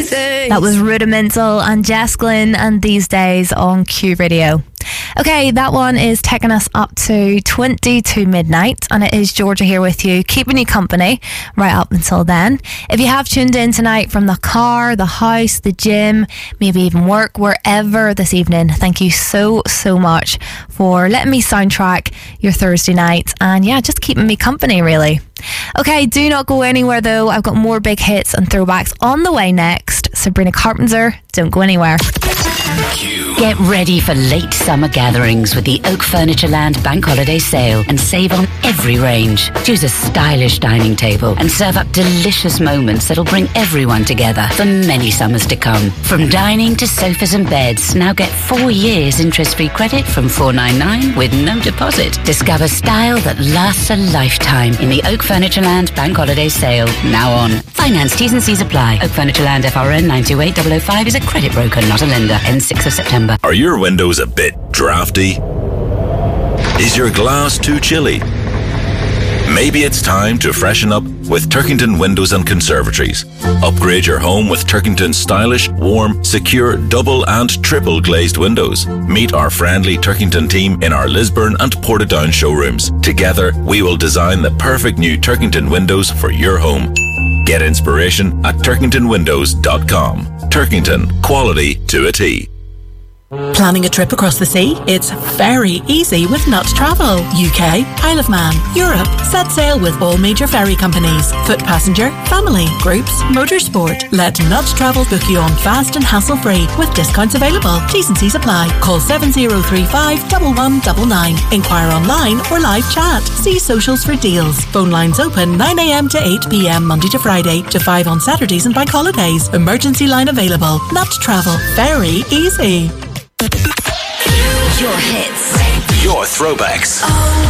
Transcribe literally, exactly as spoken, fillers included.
That was Rudimental and Jess Glynn and These Days on Q Radio. Okay, that one is taking us up to twenty to midnight, and it is Georgia here with you, keeping you company right up until then. If you have tuned in tonight from the car, the house, the gym, maybe even work, wherever this evening, thank you so, so much for letting me soundtrack your Thursday night, and yeah, just keeping me company, really. Okay, do not go anywhere though. I've got more big hits and throwbacks on the way next. Sabrina Carpenter, don't go anywhere. Get ready for late summer gatherings with the Oak Furniture Land Bank Holiday Sale and save on every range. Choose a stylish dining table and serve up delicious moments that'll bring everyone together for many summers to come. From dining to sofas and beds, now get four years interest-free credit from four ninety-nine with no deposit. Discover style that lasts a lifetime in the Oak Furniture Land Bank Holiday Sale, now on. Finance T's and C's apply. Oak Furniture Land F R N nine two eight zero zero five is a credit broker, not a lender. Ends sixth of September. Are your windows a bit drafty? Is your glass too chilly? Maybe it's time to freshen up with Turkington Windows and Conservatories. Upgrade your home with Turkington's stylish, warm, secure, double and triple glazed windows. Meet our friendly Turkington team in our Lisburn and Portadown showrooms. Together, we will design the perfect new Turkington windows for your home. Get inspiration at turkington windows dot com. Turkington, quality to a T. Planning a trip across the sea? It's very easy with Nut Travel. U K, Isle of Man, Europe. Set sail with all major ferry companies. Foot passenger, family, groups, motorsport. Let Nut Travel book you on fast and hassle-free with discounts available. T's and C's apply. Call seven zero three five, one one nine nine. Inquire online or live chat. See socials for deals. Phone lines open nine a.m. to eight p.m. Monday to Friday to five on Saturdays and bank holidays. Emergency line available. Nut Travel. Very easy. Your hits. Your throwbacks. Oh.